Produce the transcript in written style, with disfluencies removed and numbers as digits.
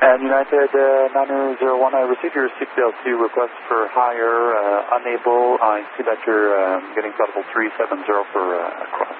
And United 9001, I received your CPLC request for hire, unable. I see that you're getting audible 370 for